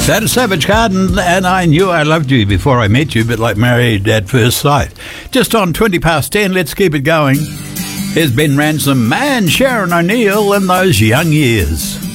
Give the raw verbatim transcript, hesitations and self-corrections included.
That is Savage Garden, and I knew I loved you before I met you, but like married at first sight. Just on twenty past ten, let's keep it going. Here's Ben Ransom and Sharon O'Neill in those young years.